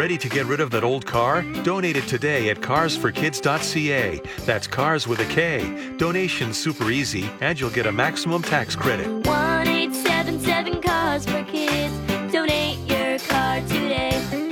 Ready to get rid of that old car? Donate it today at carsforkids.ca. That's cars with a K. Donation's super easy, and you'll get a maximum tax credit. 1-877 Cars for Kids. Donate your car today.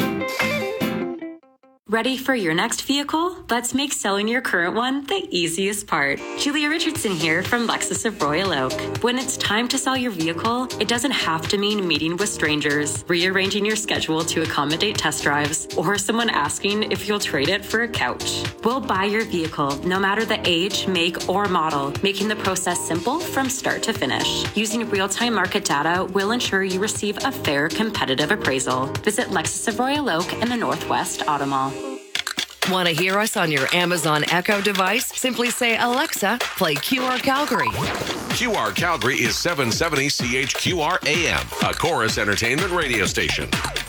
Ready for your next vehicle? Let's make selling your current one the easiest part. Julia Richardson here from Lexus of Royal Oak. When it's time to sell your vehicle, it doesn't have to mean meeting with strangers, rearranging your schedule to accommodate test drives, or someone asking if you'll trade it for a couch. We'll buy your vehicle, no matter the age, make, or model, making the process simple from start to finish. Using real-time market data will ensure you receive a fair, competitive appraisal. Visit Lexus of Royal Oak in the Northwest Auto Mall. Want to hear us on your Amazon Echo device? Simply say, Alexa, play QR Calgary. QR Calgary is 770 CHQR AM, a Chorus Entertainment radio station.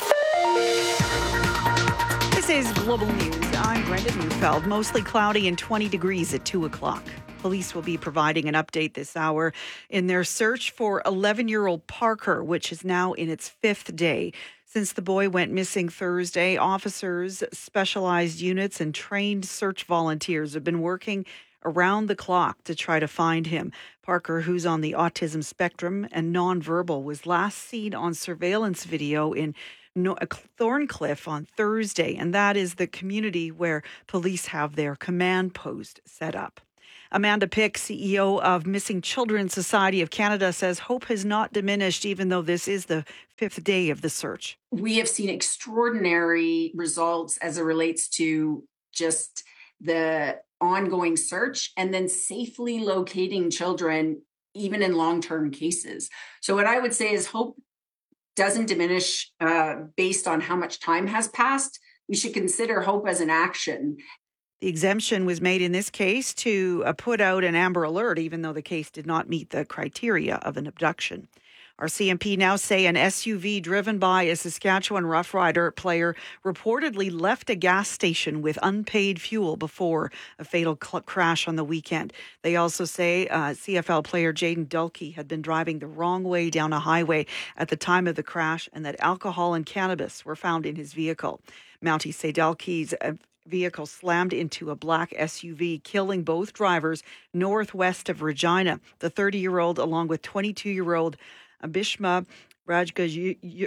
This is Global News. I'm Brenda Neufeld. Mostly cloudy and 20 degrees at 2 o'clock. Police will be providing an update this hour in their search for 11-year-old Parker, which is now in its fifth day. Since the boy went missing Thursday, officers, specialized units, and trained search volunteers have been working around the clock to try to find him. Parker, who's on the autism spectrum and nonverbal, was last seen on surveillance video in Thorncliffe on Thursday, and that is the community where police have their command post set up. Amanda Pick, CEO of Missing Children Society of Canada, says hope has not diminished even though this is the fifth day of the search. We have seen extraordinary results as it relates to just the ongoing search and then safely locating children, even in long-term cases. So what I would say is hope doesn't diminish based on how much time has passed. We should consider hope as an action. The exemption was made in this case to put out an Amber Alert, even though the case did not meet the criteria of an abduction. Our CMP now say an SUV driven by a Saskatchewan Rough Rider player reportedly left a gas station with unpaid fuel before a fatal crash on the weekend. They also say CFL player Jaden Dulkey had been driving the wrong way down a highway at the time of the crash and that alcohol and cannabis were found in his vehicle. Mounties say Dulkey's vehicle slammed into a black SUV, killing both drivers northwest of Regina. The 30-year-old, along with 22-year-old Bhishma Rajaguru,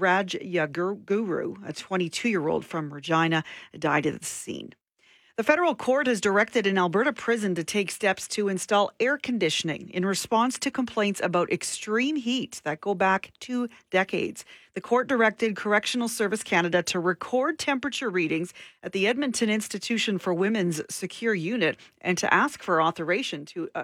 a 22-year-old from Regina, died at the scene. The federal court has directed an Alberta prison to take steps to install air conditioning in response to complaints about extreme heat that go back 2 decades. The court directed Correctional Service Canada to record temperature readings at the Edmonton Institution for Women's Secure Unit and to ask for authorization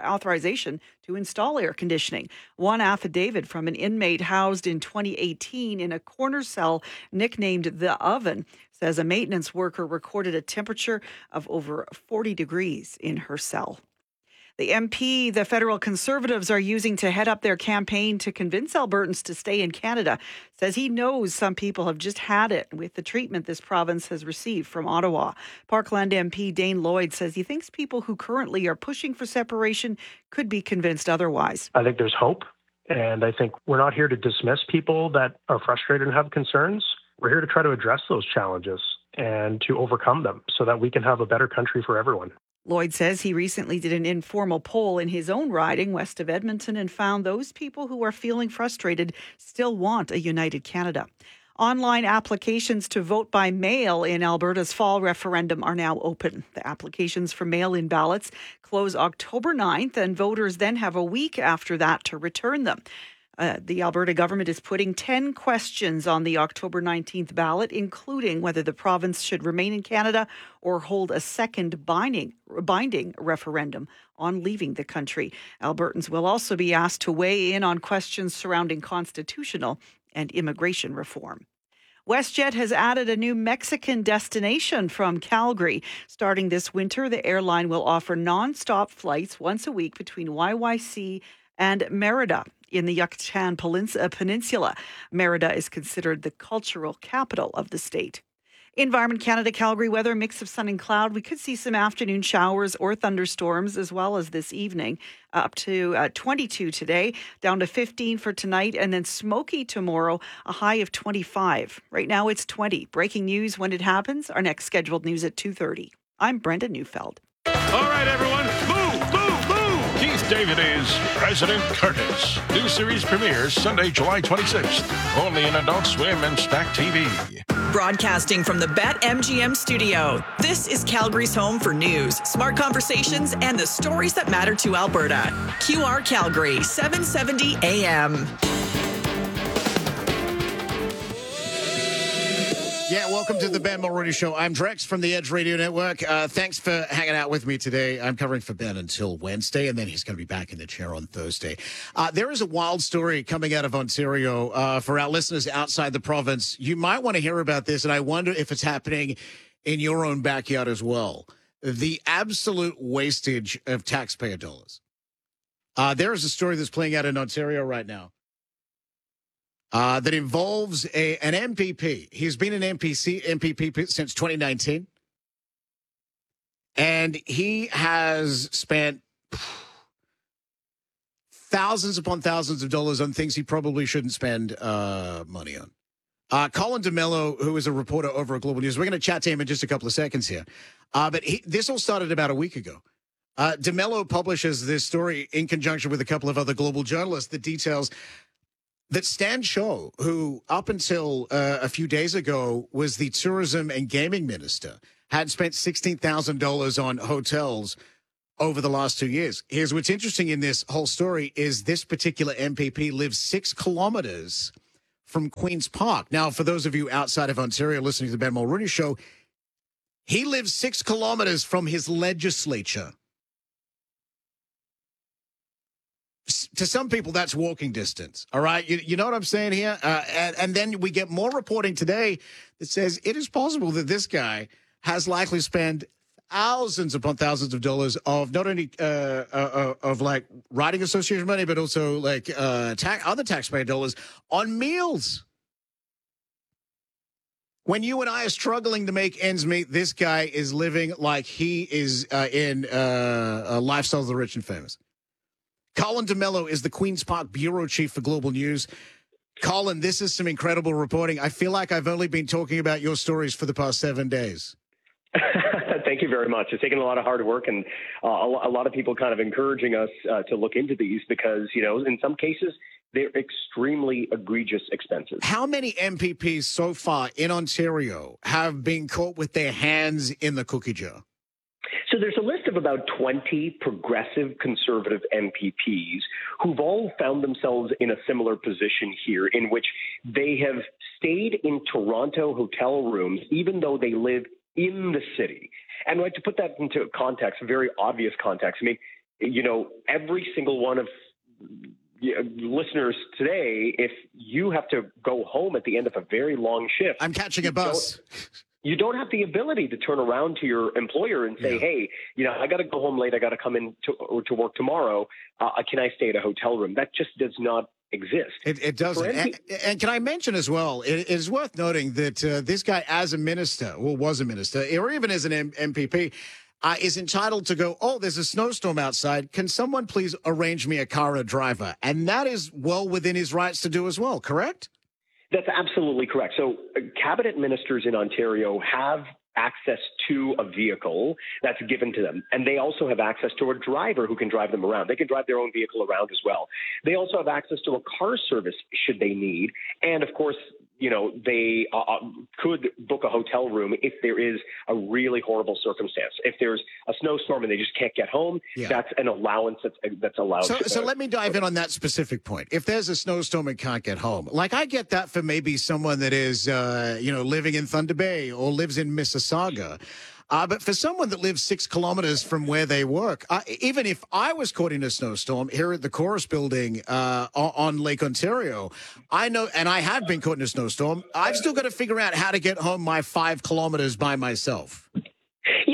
to install air conditioning. One affidavit from an inmate housed in 2018 in a corner cell nicknamed The Oven says a maintenance worker recorded a temperature of over 40 degrees in her cell. The MP the federal Conservatives are using to head up their campaign to convince Albertans to stay in Canada says he knows some people have just had it with the treatment this province has received from Ottawa. Parkland MP Dane Lloyd says he thinks people who currently are pushing for separation could be convinced otherwise. I think there's hope, and I think we're not here to dismiss people that are frustrated and have concerns. We're here to try to address those challenges and to overcome them so that we can have a better country for everyone. Lloyd says he recently did an informal poll in his own riding west of Edmonton and found those people who are feeling frustrated still want a united Canada. Online applications to vote by mail in Alberta's fall referendum are now open. The applications for mail-in ballots close October 9th, and voters then have a week after that to return them. The Alberta government is putting 10 questions on the October 19th ballot, including whether the province should remain in Canada or hold a second binding referendum on leaving the country. Albertans will also be asked to weigh in on questions surrounding constitutional and immigration reform. WestJet has added a new Mexican destination from Calgary. Starting this winter, the airline will offer non-stop flights once a week between YYC and Merida in the Yucatan Peninsula. Merida is considered the cultural capital of the state. Environment Canada Calgary weather, mix of sun and cloud. We could see some afternoon showers or thunderstorms as well as this evening. Up to 22 today, down to 15 for tonight, and then smoky tomorrow, a high of 25. Right now it's 20. Breaking news when it happens. Our next scheduled news at 2:30. I'm Brenda Neufeld. All right, everyone, move, move, move! Keith David is President Curtis. New series premieres Sunday, July 26th. Only in Adult Swim and Stack TV. Broadcasting from the BetMGM studio, this is Calgary's home for news, smart conversations, and the stories that matter to Alberta. QR Calgary, 770 AM. Yeah, welcome to the Ben Mulroney Show. I'm Drex from the Edge Radio Network. Thanks for hanging out with me today. I'm covering for Ben until Wednesday, and then he's going to be back in the chair on Thursday. There is a wild story coming out of Ontario for our listeners outside the province. You might want to hear about this, and I wonder if it's happening in your own backyard as well. The absolute wastage of taxpayer dollars. There is a story that's playing out in Ontario right now. That involves an MPP. He's been an MPP since 2019. And he has spent thousands upon thousands of dollars on things he probably shouldn't spend money on. Colin D'Mello, who is a reporter over at Global News, we're going to chat to him in just a couple of seconds here. But this all started about a week ago. D'Mello publishes this story in conjunction with a couple of other global journalists that details that Stan Shaw, who up until a few days ago was the tourism and gaming minister, had spent $16,000 on hotels over the last 2 years. Here's what's interesting in this whole story is this particular MPP lives 6 kilometers from Queen's Park. Now, for those of you outside of Ontario listening to the Ben Mulroney Show, he lives 6 kilometers from his legislature. To some people, that's walking distance. All right. You know what I'm saying here? And then we get more reporting today that says it is possible that this guy has likely spent thousands upon thousands of dollars of not only of like riding association money, but also like other taxpayer dollars on meals. When you and I are struggling to make ends meet, this guy is living like he is in a lifestyle of the rich and famous. Colin D'Mello is the Queen's Park bureau chief for Global News. Colin, this is some incredible reporting. I feel like I've only been talking about your stories for the past 7 days. Thank you very much. It's taken a lot of hard work and a lot of people kind of encouraging us to look into these because, you know, in some cases, they're extremely egregious expenses. How many MPPs so far in Ontario have been caught with their hands in the cookie jar? So there's a list of about 20 progressive conservative MPPs who've all found themselves in a similar position here in which they have stayed in Toronto hotel rooms even though they live in the city. And like to put that into context, a very obvious context, I mean, you know, every single one of listeners today, if you have to go home at the end of a very long shift. I'm catching a bus. You don't have the ability to turn around to your employer and say, hey, you know, I got to go home late. I got to come in to work tomorrow. Can I stay at a hotel room? That just does not exist. It doesn't. And can I mention as well, it is worth noting that this guy as a minister, well, was a minister, or even as an MPP, is entitled to go, oh, there's a snowstorm outside. Can someone please arrange me a car or driver? And that is well within his rights to do as well, correct? That's absolutely correct. So cabinet ministers in Ontario have access to a vehicle that's given to them. And they also have access to a driver who can drive them around. They can drive their own vehicle around as well. They also have access to a car service should they need. And of course, you know, they could book a hotel room if there is a really horrible circumstance. If there's a snowstorm and they just can't get home, that's an allowance that's allowed. So let me dive in on that specific point. If there's a snowstorm and can't get home, like I get that for maybe someone that is, living in Thunder Bay or lives in Mississauga. But for someone that lives 6 kilometers from where they work, even if I was caught in a snowstorm here at the Chorus building on Lake Ontario, I know, and I have been caught in a snowstorm, I've still got to figure out how to get home my 5 kilometers by myself. Yeah,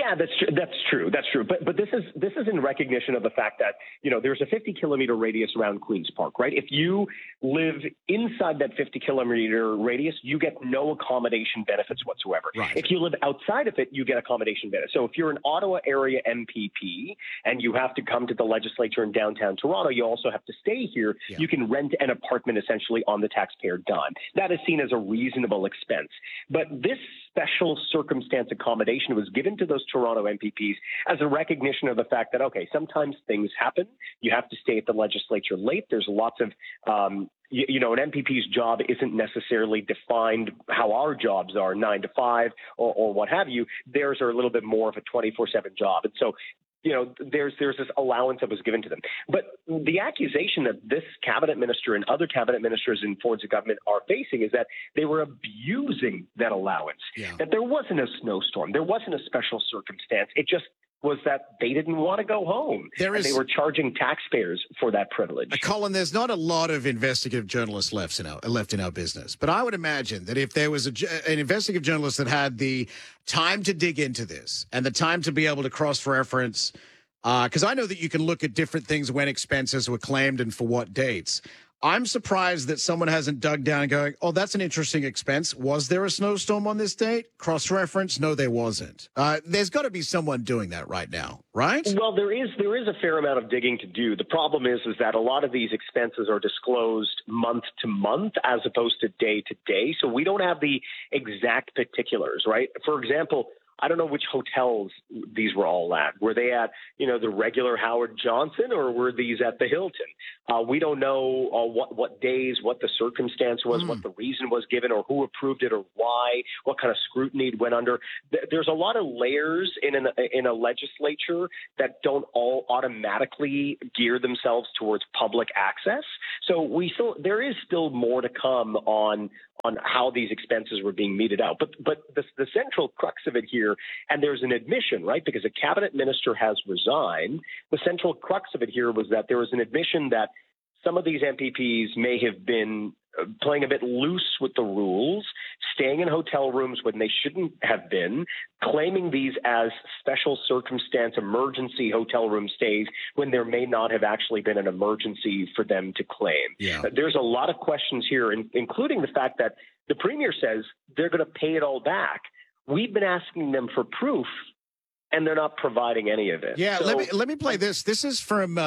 Yeah, that's true. That's true. But this is in recognition of the fact that, there's a 50-kilometer radius around Queen's Park, right? If you live inside that 50-kilometer radius, you get no accommodation benefits whatsoever. Right. If you live outside of it, you get accommodation benefits. So if you're an Ottawa area MPP and you have to come to the legislature in downtown Toronto, you also have to stay here. Yeah. You can rent an apartment essentially on the taxpayer dime. That is seen as a reasonable expense. But this special circumstance accommodation was given to those Toronto MPPs as a recognition of the fact that, okay, sometimes things happen. You have to stay at the legislature late. There's lots of, an MPP's job isn't necessarily defined how our jobs are, 9 to 5 or what have you. Theirs are a little bit more of a 24/7 job. And so, there's this allowance that was given to them. But the accusation that this cabinet minister and other cabinet ministers in Ford's government are facing is that they were abusing that allowance, that there wasn't a snowstorm, there wasn't a special circumstance. It just was that they didn't want to go home. They were charging taxpayers for that privilege. Colin, there's not a lot of investigative journalists left in our business, but I would imagine that if there was an investigative journalist that had the time to dig into this and the time to be able to cross-reference, because I know that you can look at different things when expenses were claimed and for what dates. I'm surprised that someone hasn't dug down and going, oh, that's an interesting expense. Was there a snowstorm on this date? Cross-reference? No, there wasn't. There's got to be someone doing that right now, right? Well, there is a fair amount of digging to do. The problem is that a lot of these expenses are disclosed month to month as opposed to day to day. So we don't have the exact particulars, right? For example, I don't know which hotels these were all at. Were they at, the regular Howard Johnson, or were these at the Hilton? We don't know what days, what the circumstance was, what the reason was given, or who approved it, or why, what kind of scrutiny it went under. There's a lot of layers in a legislature that don't all automatically gear themselves towards public access. So there is still more to come on how these expenses were being meted out. But the central crux of it here, and there's an admission, right, because a cabinet minister has resigned, the central crux of it here was that there was an admission that some of these MPPs may have been playing a bit loose with the rules, staying in hotel rooms when they shouldn't have been, claiming these as special circumstance emergency hotel room stays when there may not have actually been an emergency for them to claim. Yeah. There's a lot of questions here, including the fact that the premier says they're going to pay it all back. We've been asking them for proof, and they're not providing any of it. Yeah, so, let me play this. This is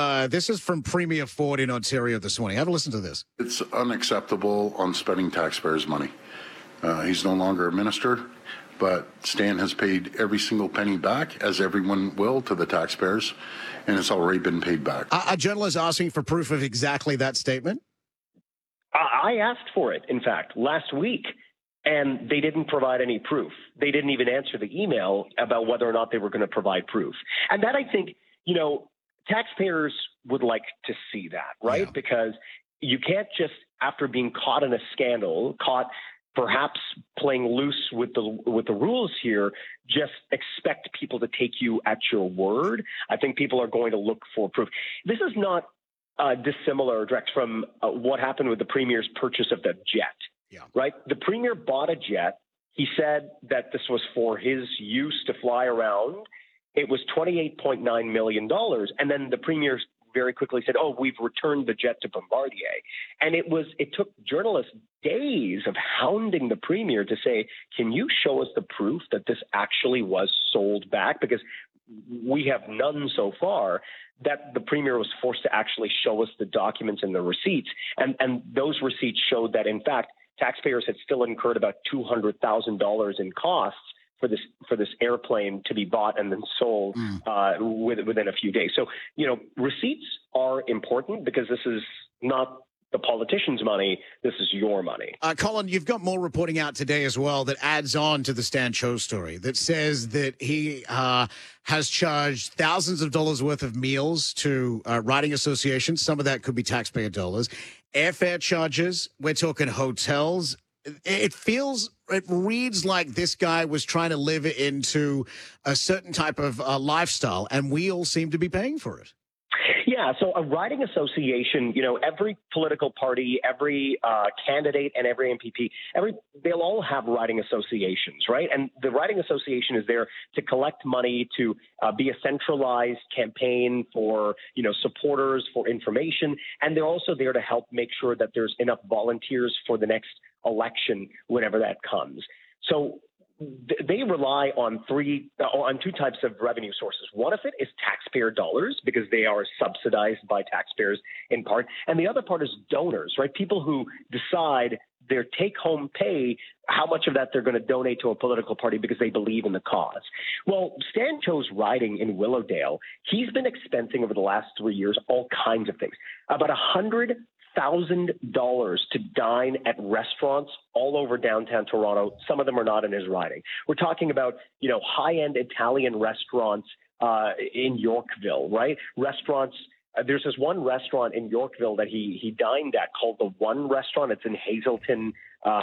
from Premier Ford in Ontario this morning. Have a listen to this. It's unacceptable on spending taxpayers' money. He's no longer a minister, but Stan has paid every single penny back, as everyone will, to the taxpayers, and it's already been paid back. A journalist asking for proof of exactly that statement? I asked for it, in fact, last week. And they didn't provide any proof. They didn't even answer the email about whether or not they were going to provide proof. And that, I think, taxpayers would like to see that, right? Yeah. Because you can't just, after being caught in a scandal, caught perhaps playing loose with the rules here, just expect people to take you at your word. I think people are going to look for proof. This is not dissimilar, direct from what happened with the premier's purchase of the jet. Yeah. Right. The premier bought a jet. He said that this was for his use to fly around. It was $28.9 million. And then the premier very quickly said, oh, we've returned the jet to Bombardier. And it took journalists days of hounding the premier to say, can you show us the proof that this actually was sold back? Because we have none so far. That the premier was forced to actually show us the documents and the receipts. And those receipts showed that, in fact, taxpayers had still incurred about $200,000 in costs for this airplane to be bought and then sold within a few days. So, receipts are important because this is not the politician's money. This is your money. Colin, you've got more reporting out today as well that adds on to the Stan Cho story that says that he has charged thousands of dollars worth of meals to riding associations. Some of that could be taxpayer dollars. Airfare charges. We're talking hotels. It reads like this guy was trying to live into a certain type of lifestyle, and we all seem to be paying for it. Yeah, so a riding association, every political party, every candidate and every MPP, they'll all have riding associations, right? And the riding association is there to collect money, to be a centralized campaign for, supporters, for information. And they're also there to help make sure that there's enough volunteers for the next election, whenever that comes. So they rely on two types of revenue sources. One of it is taxpayer dollars, because they are subsidized by taxpayers in part. And the other part is donors, right? People who decide their take-home pay, how much of that they're going to donate to a political party because they believe in the cause. Well, Stan Cho's riding in Willowdale, he's been expensing over the last 3 years all kinds of things. About $100,000 to dine at restaurants all over downtown Toronto. Some of them are not in his riding. We're talking about, high-end Italian restaurants in Yorkville, right? Restaurants. There's this one restaurant in Yorkville that he dined at called the One Restaurant. It's in Hazelton,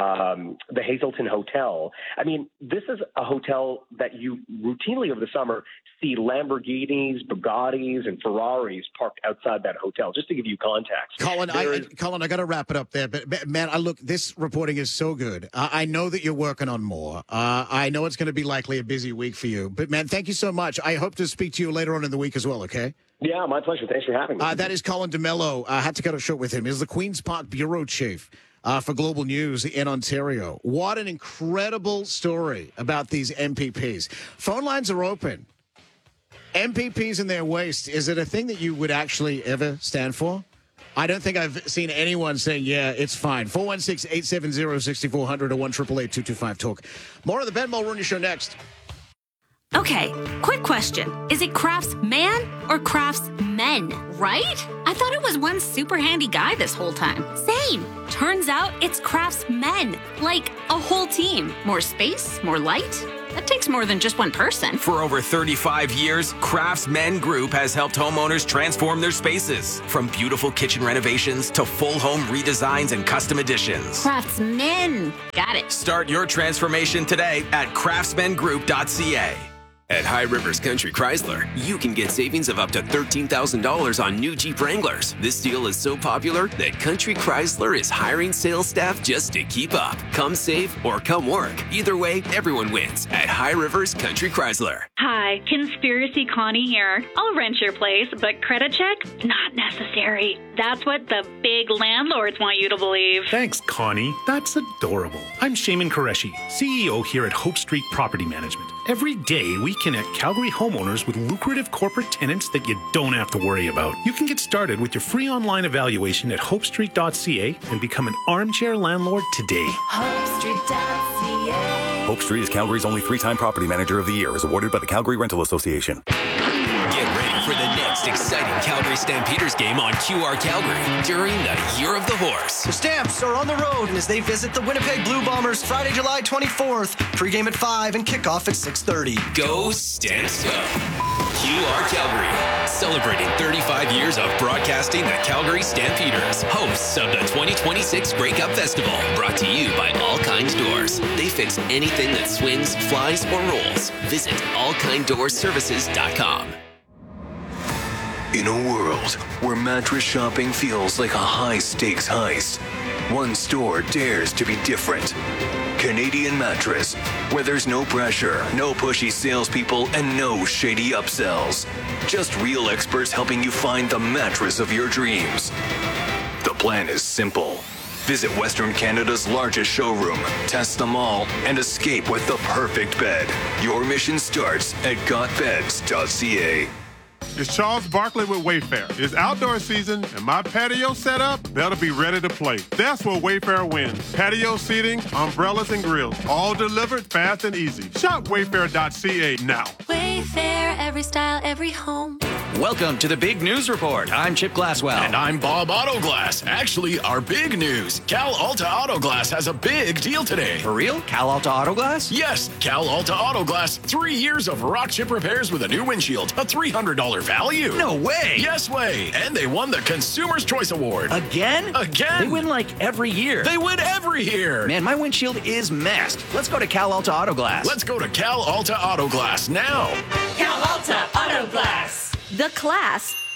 the Hazelton Hotel. I mean, this is a hotel that you routinely over the summer see Lamborghinis, Bugattis, and Ferraris parked outside that hotel, just to give you context. Colin, I got to wrap it up there. But man, look, this reporting is so good. I know that you're working on more. I know it's going to be likely a busy week for you. But, man, thank you so much. I hope to speak to you later on in the week as well, okay? Yeah, my pleasure. Thanks for having me. That is Colin DeMello. I had to cut a short with him. He's the Queen's Park Bureau Chief for Global News in Ontario. What an incredible story about these MPPs. Phone lines are open. MPPs in their waste, is it a thing that you would actually ever stand for? I don't think I've seen anyone saying, yeah, it's fine. 416-870-6400 or 1-888-225-TALK. More of the Ben Mulroney Show next. Okay, quick question. Is it craftsman or craftsmen, right? I thought it was one super handy guy this whole time. Same. Turns out it's craftsmen, like a whole team. More space, more light. That takes more than just one person. For over 35 years, Craftsmen Group has helped homeowners transform their spaces. From beautiful kitchen renovations to full home redesigns and custom additions. Craftsmen. Got it. Start your transformation today at craftsmengroup.ca. At High Rivers Country Chrysler, you can get savings of up to $13,000 on new Jeep Wranglers. This deal is so popular that Country Chrysler is hiring sales staff just to keep up. Come save or come work. Either way, everyone wins at High Rivers Country Chrysler. Hi, Conspiracy Connie here. I'll rent your place, but credit check? Not necessary. That's what the big landlords want you to believe. Thanks, Connie. That's adorable. I'm Shaman Qureshi, CEO here at Hope Street Property Management. Every day, we connect Calgary homeowners with lucrative corporate tenants that you don't have to worry about. You can get started with your free online evaluation at hopestreet.ca and become an armchair landlord today. HopeStreet.ca. Hope Street is Calgary's only 3-time Property Manager of the Year, as awarded by the Calgary Rental Association. Get ready for the next exciting Calgary Stampeders game on QR Calgary during the Year of the Horse. The Stamps are on the road as they visit the Winnipeg Blue Bombers Friday, July 24th. Pre-game at 5 and kickoff at 6:30. Go Stamps Go! QR Calgary, celebrating 35 years of broadcasting the Calgary Stampeders, hosts of the 2026 Grey Cup Festival, brought to you by All Kinds Doors. They fix anything that swings, flies, or rolls. Visit allkinddoorsservices.com. In a world where mattress shopping feels like a high-stakes heist, one store dares to be different. Canadian Mattress, where there's no pressure, no pushy salespeople, and no shady upsells. Just real experts helping you find the mattress of your dreams. The plan is simple. Visit Western Canada's largest showroom, test them all, and escape with the perfect bed. Your mission starts at gotbeds.ca. It's Charles Barkley with Wayfair. It's outdoor season, and my patio setup, that'll be ready to play. That's where Wayfair wins. Patio seating, umbrellas, and grills, all delivered fast and easy. Shop wayfair.ca now. Wayfair, every style, every home. Welcome to the Big News Report. I'm Chip Glasswell. And I'm Bob Autoglass. Actually, our big news. Cal Alta Autoglass has a big deal today. For real? Cal Alta Autoglass? Yes, Cal Alta Autoglass. 3 years of rock chip repairs with a new windshield. A $300 value. No way. Yes way. And they won the Consumer's Choice Award. Again? Again. They win like every year. They win every year. Man, my windshield is messed. Let's go to Cal Alta Autoglass. Let's go to Cal Alta Autoglass now. Cal Alta Autoglass. The class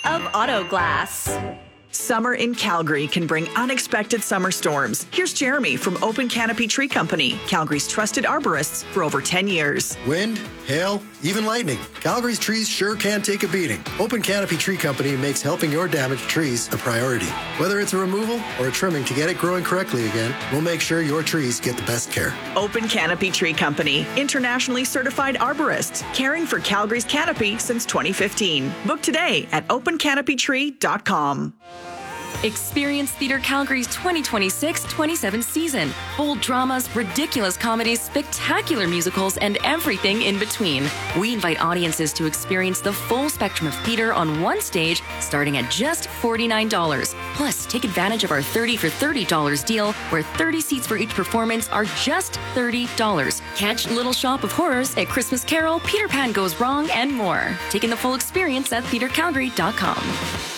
of Auto Glass. Summer in Calgary can bring unexpected summer storms. Here's Jeremy from Open Canopy Tree Company, Calgary's trusted arborists for over 10 years. Wind, hail, even lightning. Calgary's trees sure can take a beating. Open Canopy Tree Company makes helping your damaged trees a priority. Whether it's a removal or a trimming to get it growing correctly again, we'll make sure your trees get the best care. Open Canopy Tree Company, internationally certified arborists, caring for Calgary's canopy since 2015. Book today at opencanopytree.com. Experience Theatre Calgary's 2026-27 season. Bold dramas, ridiculous comedies, spectacular musicals, and everything in between. We invite audiences to experience the full spectrum of theatre on one stage, starting at just $49. Plus, take advantage of our 30 for $30 deal, where 30 seats for each performance are just $30. Catch Little Shop of Horrors, A Christmas Carol, Peter Pan Goes Wrong, and more. Take in the full experience at theatrecalgary.com.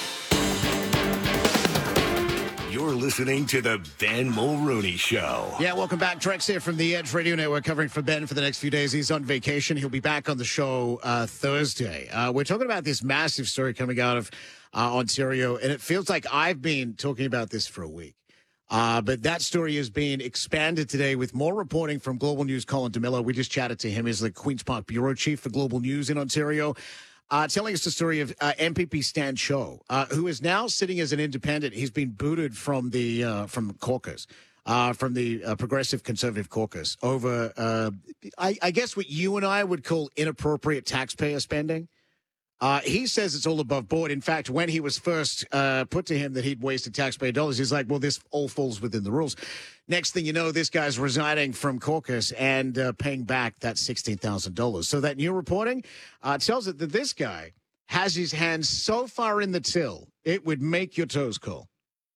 You're listening to the Ben Mulrooney Show. Yeah, welcome back. Trex here from the Edge Radio Network, covering for Ben for the next few days. He's on vacation. He'll be back on the show Thursday. We're talking about this massive story coming out of Ontario, and it feels like I've been talking about this for a week. But that story is being expanded today with more reporting from Global News' Colin DeMillo. We just chatted to him. He's the Queen's Park Bureau Chief for Global News in Ontario. Telling us the story of MPP Stan Cho, who is now sitting as an independent. He's been booted from the caucus, from the Progressive Conservative caucus over, I guess, what you and I would call inappropriate taxpayer spending. He says it's all above board. In fact, when he was first put to him that he'd wasted taxpayer dollars, he's like, well, this all falls within the rules. Next thing you know, this guy's resigning from caucus and paying back that $16,000. So that new reporting tells it that this guy has his hands so far in the till, it would make your toes curl.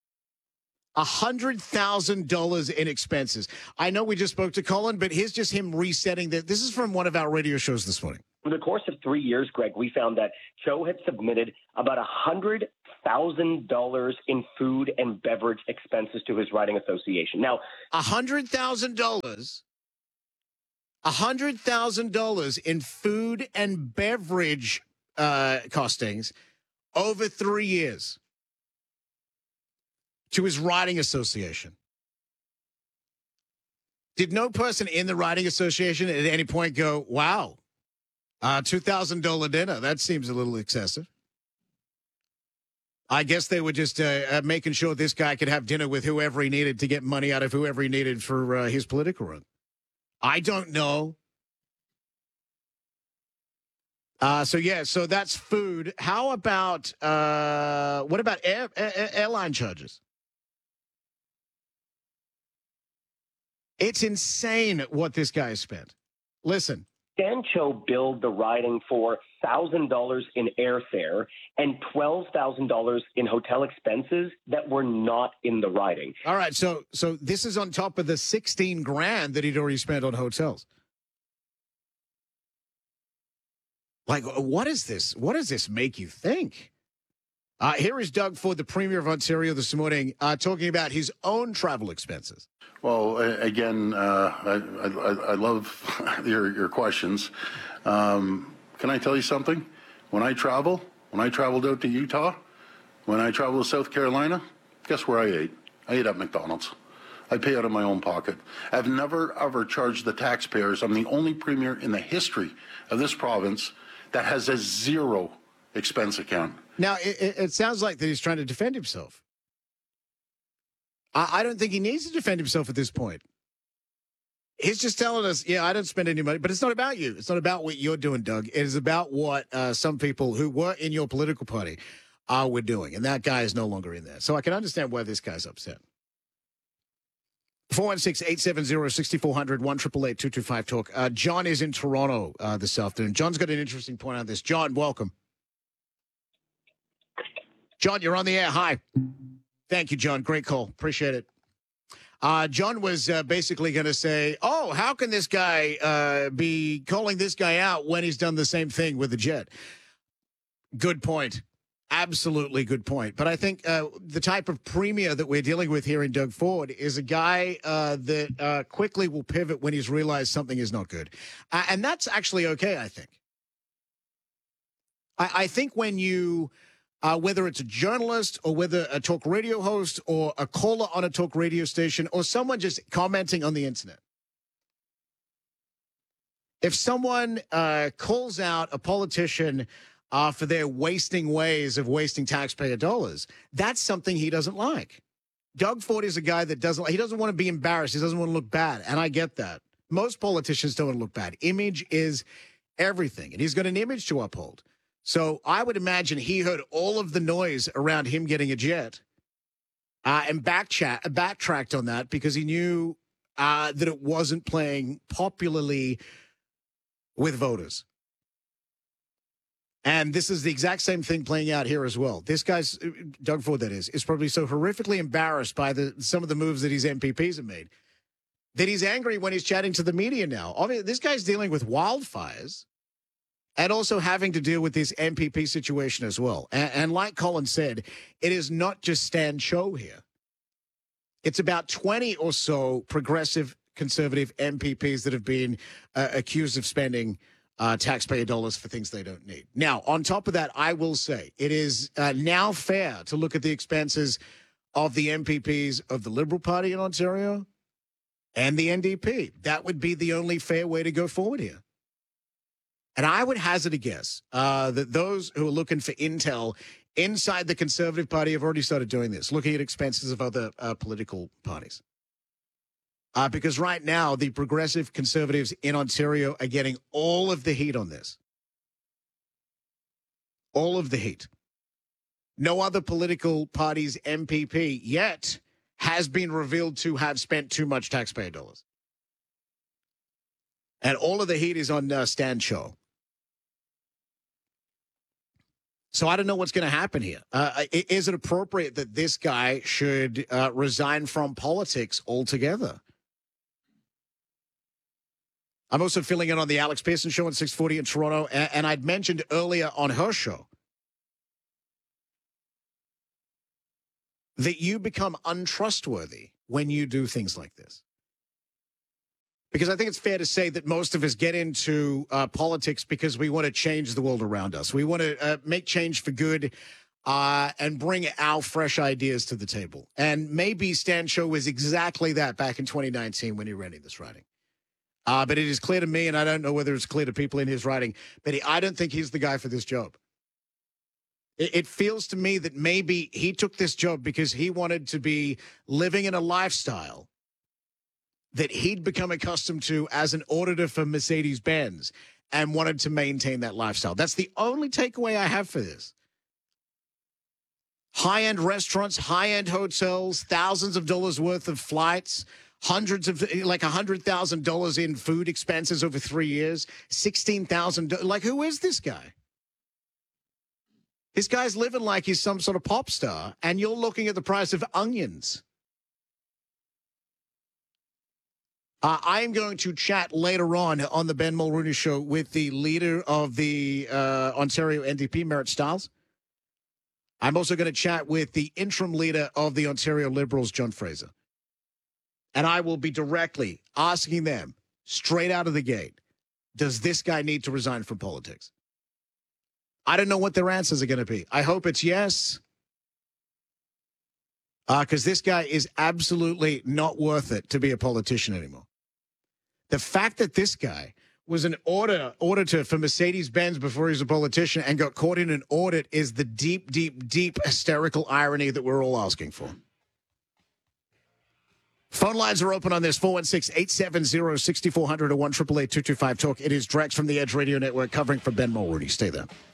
$100,000 in expenses. I know we just spoke to Colin, but here's just him resetting that. This is from one of our radio shows this morning. Over the course of 3 years, Greg, we found that Cho had submitted about $100,000 in food and beverage expenses to his riding association. Now, $100,000. $100,000 in food and beverage costings over 3 years to his riding association. Did no person in the riding association at any point go, wow, $2,000 dinner, that seems a little excessive? I guess they were just making sure this guy could have dinner with whoever he needed to get money out of whoever he needed for his political run. I don't know. So that's food. How about, what about airline charges? It's insane what this guy has spent. Listen. Stan Cho billed the riding for $1,000 in airfare and $12,000 in hotel expenses that were not in the riding. All right, so this is on top of the $16,000 that he'd already spent on hotels. Like, what is this? What does this make you think? Here is Doug Ford, the Premier of Ontario, this morning, talking about his own travel expenses. Well, again, I love your questions. Can I tell you something? When I traveled out to Utah, when I traveled to South Carolina, guess where I ate? I ate at McDonald's. I pay out of my own pocket. I've never, ever charged the taxpayers. I'm the only Premier in the history of this province that has a zero expense account. Now, it sounds like that he's trying to defend himself. I don't think he needs to defend himself at this point. He's just telling us, yeah, I don't spend any money, but it's not about you. It's not about what you're doing, Doug. It is about what some people who were in your political party were doing, and that guy is no longer in there. So I can understand why this guy's upset. 416-870-6400, 1-888-225-TALK. John is in Toronto this afternoon. John's got an interesting point on this. John, welcome. John, you're on the air. Hi. Thank you, John. Great call. Appreciate it. John was basically going to say, oh, how can this guy be calling this guy out when he's done the same thing with the jet? Good point. Absolutely good point. But I think the type of premier that we're dealing with here in Doug Ford is a guy that quickly will pivot when he's realized something is not good. And that's actually okay, I think. I think when you whether it's a journalist or whether a talk radio host or a caller on a talk radio station or someone just commenting on the internet. If someone calls out a politician for their wasting ways of wasting taxpayer dollars, that's something he doesn't like. Doug Ford is a guy that he doesn't want to be embarrassed. He doesn't want to look bad. And I get that. Most politicians don't want to look bad. Image is everything. And he's got an image to uphold. So I would imagine he heard all of the noise around him getting a jet and backtracked on that because he knew that it wasn't playing popularly with voters. And this is the exact same thing playing out here as well. This guy's, Doug Ford that is probably so horrifically embarrassed by some of the moves that his MPPs have made that he's angry when he's chatting to the media now. Obviously, this guy's dealing with wildfires and also having to deal with this MPP situation as well. And like Colin said, it is not just Stan Cho here. It's about 20 or so progressive conservative MPPs that have been accused of spending taxpayer dollars for things they don't need. Now, on top of that, I will say it is now fair to look at the expenses of the MPPs of the Liberal Party in Ontario and the NDP. That would be the only fair way to go forward here. And I would hazard a guess that those who are looking for intel inside the Conservative Party have already started doing this, looking at expenses of other political parties. Because right now, the progressive Conservatives in Ontario are getting all of the heat on this. All of the heat. No other political party's MPP yet has been revealed to have spent too much taxpayer dollars. And all of the heat is on Stan Cho. So I don't know what's going to happen here. Is it appropriate that this guy should resign from politics altogether? I'm also filling in on the Alex Pearson Show on 640 in Toronto, and I'd mentioned earlier on her show that you become untrustworthy when you do things like this. Because I think it's fair to say that most of us get into politics because we want to change the world around us. We want to make change for good and bring our fresh ideas to the table. And maybe Stan Cho was exactly that back in 2019 when he ran in this riding. But it is clear to me, and I don't know whether it's clear to people in his writing, but I don't think he's the guy for this job. It feels to me that maybe he took this job because he wanted to be living in a lifestyle that he'd become accustomed to as an auditor for Mercedes-Benz and wanted to maintain that lifestyle. That's the only takeaway I have for this. High-end restaurants, high-end hotels, thousands of dollars worth of flights, hundreds of, like $100,000 in food expenses over 3 years, $16,000. Like, who is this guy? This guy's living like he's some sort of pop star, and you're looking at the price of onions. I am going to chat later on the Ben Mulrooney Show with the leader of the Ontario NDP, Merritt Stiles. I'm also going to chat with the interim leader of the Ontario Liberals, John Fraser. And I will be directly asking them, straight out of the gate, does this guy need to resign from politics? I don't know what their answers are going to be. I hope it's yes. Because this guy is absolutely not worth it to be a politician anymore. The fact that this guy was an auditor for Mercedes-Benz before he was a politician and got caught in an audit is the deep, deep, deep hysterical irony that we're all asking for. Phone lines are open on this, 416-870-6400 or 1-888-225-TALK. It is Drex from the Edge Radio Network covering for Ben Mulrooney. Stay there.